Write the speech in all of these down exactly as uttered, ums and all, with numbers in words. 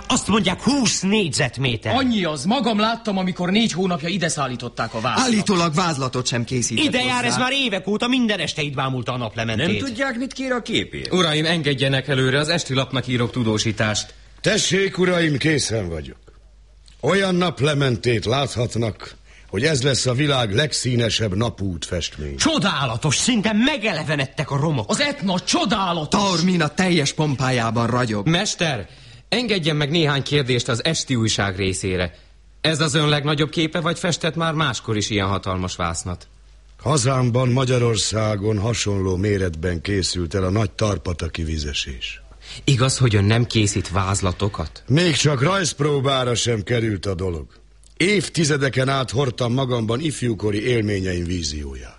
Azt mondják húsz négyzetméter. Annyi az, magam láttam, amikor négy hónapja ide szállították a vázlatot. Állítólag vázlatot sem készített Ide jár, hozzá. ez már évek óta minden este itt bámulta a naplementét. Nem tudják, mit kér a képért? Uraim, engedjenek előre, az esti lapnak írok tudósítást. Tessék, uraim, készen vagyok. Olyan naplementét láthatnak, hogy ez lesz a világ legszínesebb napút festmény. Csodálatos, szinte megelevenedtek a romok. Az Etna csodálatos. Taormina teljes pompájában ragyog. Mester, engedjen meg néhány kérdést az esti újság részére. Ez az ön legnagyobb képe, vagy festett már máskor is ilyen hatalmas vásznat? Hazámban, Magyarországon hasonló méretben készült el a nagy tarpataki vizesés. Igaz, hogy ön nem készít vázlatokat? Még csak rajzpróbára sem került a dolog. Évtizedeken át hordtam magamban ifjúkori élményeim vízióját.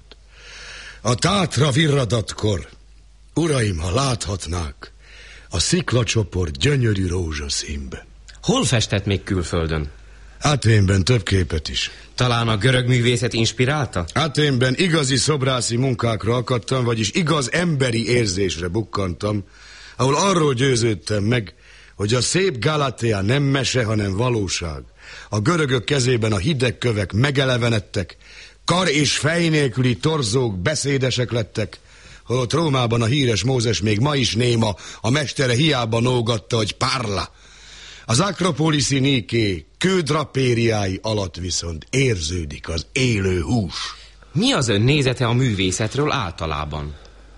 A Tátra virradatkor, uraim, ha láthatnák, a sziklacsoport gyönyörű rózsaszínben. Hol festett még külföldön? Athénben több képet is. Talán a görög művészet inspirálta? Athénben igazi szobrászi munkákra akadtam, vagyis igaz emberi érzésre bukkantam, ahol arról győződtem meg, hogy a szép Galatea nem mese, hanem valóság. A görögök kezében a hideg kövek megelevenedtek, kar és fej nélküli torzók beszédesek lettek, holott Rómában a híres Mózes még ma is néma, a mestere hiába nógatta, hogy parla. Az akropoliszi Niké kődrapériái alatt viszont érződik az élő hús. Mi az ön nézete a művészetről általában?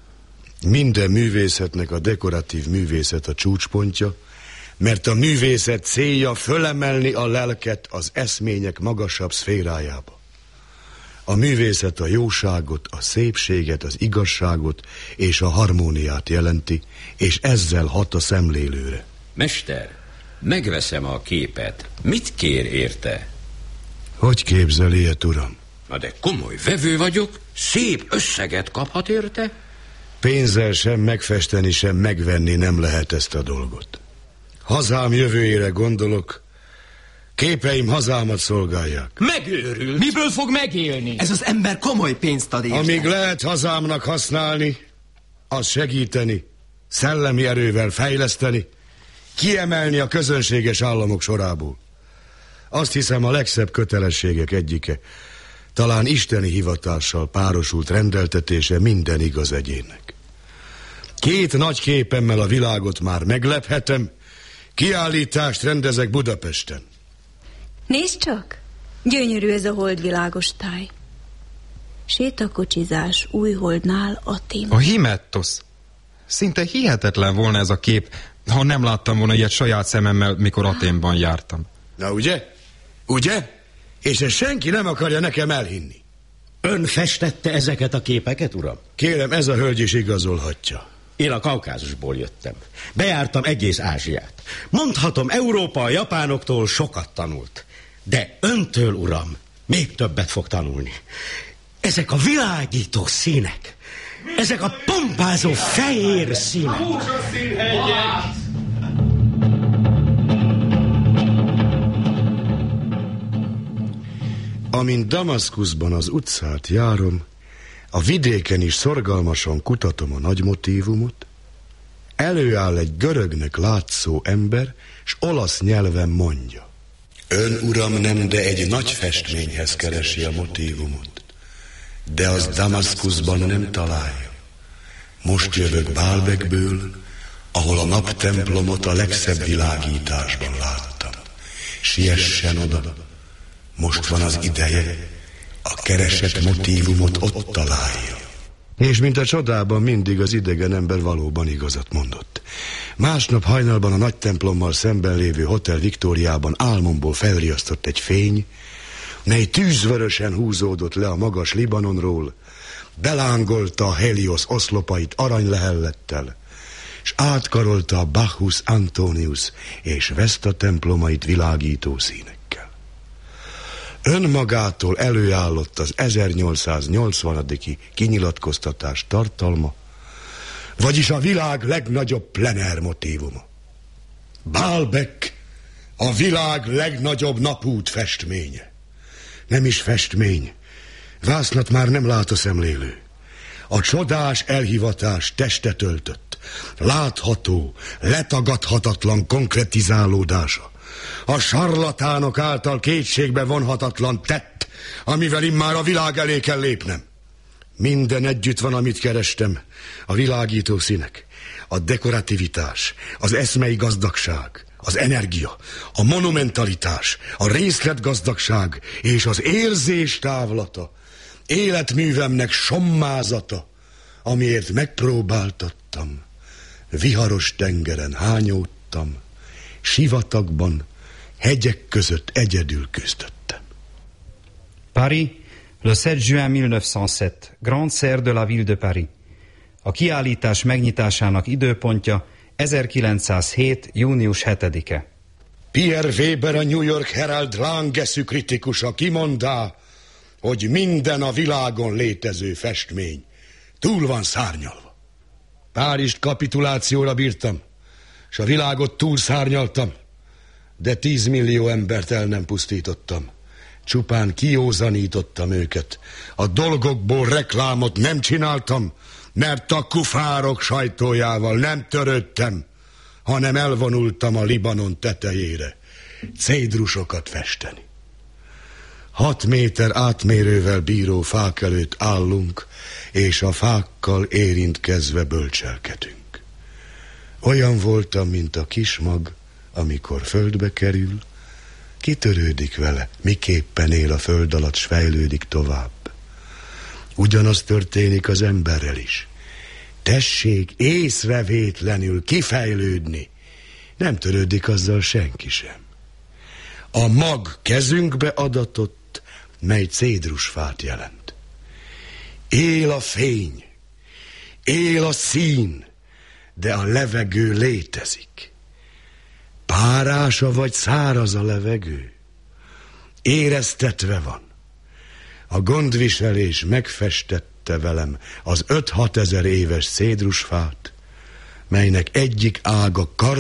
Minden művészetnek a dekoratív művészet a csúcspontja, mert a művészet célja fölemelni a lelket az eszmények magasabb szférájába. A művészet a jóságot, a szépséget, az igazságot és a harmóniát jelenti, és ezzel hat a szemlélőre. Mester, megveszem a képet. Mit kér érte? Hogy képzel ilyet, uram? Na de komoly vevő vagyok, szép összeget kaphat érte? Pénzzel sem megfesteni, sem megvenni nem lehet ezt a dolgot. Hazám jövőjére gondolok, képeim hazámat szolgálják. Megőrül. Miből fog megélni? Ez az ember komoly pénzt ad érte. Amíg lehet hazámnak használni, az segíteni, szellemi erővel fejleszteni, kiemelni a közönséges államok sorából. Azt hiszem, a legszebb kötelességek egyike, talán isteni hivatással párosult rendeltetése minden igaz egyénnek. Két nagy képemmel a világot már meglephetem, kiállítást rendezek Budapesten. Nézd csak, gyönyörű ez a holdvilágos táj. Sétakocsizás Újholdnál Athénban. A Himettosz. Szinte hihetetlen volna ez a kép, ha nem láttam volna ilyet saját szememmel, mikor Athénban jártam. Na ugye? Ugye? És ezt senki nem akarja nekem elhinni. Ön festette ezeket a képeket, uram? Kérem, ez a hölgy is igazolhatja. Én a Kaukázusból jöttem. Bejártam egész Ázsiát. Mondhatom, Európa a japánoktól sokat tanult. De öntől, uram, még többet fog tanulni. Ezek a világító színek, ezek a pompázó fehér színek. Amint Damaszkuszban az utcát járom, a vidéken is szorgalmasan kutatom a nagy motívumot, előáll egy görögnek látszó ember, s olasz nyelven mondja. Ön, uram, nem, de egy nagy festményhez keresi a motívumot, de az Damaszkuszban nem találja. Most jövök Baalbekből, ahol a naptemplomot a legszebb világításban láttam. Siessen oda, most van az ideje, a keresett motívumot ott találja. És mint a csodában mindig az idegen ember valóban igazat mondott. Másnap hajnalban a nagy templommal szemben lévő Hotel Victoriában álmomból felriasztott egy fény, mely tűzvörösen húzódott le a magas Libanonról, belángolta a Helios oszlopait aranylehellettel, s átkarolta a Bacchus Antonius és Vesta templomait világító színek. Önmagától előállott az ezernyolcszáznyolcvanadik kinyilatkoztatás tartalma, vagyis a világ legnagyobb plener motívuma. Baalbek a világ legnagyobb napút festménye. Nem is festmény, vásznat már nem lát a szemlélő. A csodás elhivatás testet öltött, látható, letagadhatatlan konkretizálódása. A sarlatánok által kétségbe vonhatatlan tett, amivel immár a világ elé kell lépnem. Minden együtt van, amit kerestem. A világító színek, a dekorativitás, az eszmei gazdagság, az energia, a monumentalitás, a részletgazdagság és az érzés távlata, életművemnek sommázata, amiért megpróbáltattam, viharos tengeren hányódtam, sivatagban, hegyek között egyedül küzdöttem. Paris, le sept juin mille neuf cent sept, Grande Serre de la Ville de Paris. A kiállítás megnyitásának időpontja ezerkilencszázhét. június hetedike. Pierre Weber, a New York Herald lángeszű kritikusa kimondá, hogy minden a világon létező festmény túl van szárnyalva. Párizst kapitulációra bírtam, és a világot túl szárnyaltam, de tízmillió embert el nem pusztítottam. Csupán kiózanítottam őket. A dolgokból reklámot nem csináltam, mert a kufárok sajtójával nem törődtem, hanem elvonultam a Libanon tetejére cédrusokat festeni. Hat méter átmérővel bíró fák előtt állunk, és a fákkal érintkezve bölcselkedünk. Olyan voltam, mint a kismag, amikor földbe kerül, kitörődik vele, miképpen él a föld alatt, s fejlődik tovább. Ugyanaz történik az emberrel is. Tessék észrevétlenül kifejlődni, nem törődik azzal senki sem. A mag kezünkbe adatott, mely cédrusfát jelent. Él a fény, él a szín, de a levegő létezik. Párása vagy száraz a levegő? Éreztetve van. A gondviselés megfestette velem az öt-hat ezer éves cédrusfát, melynek egyik ága kard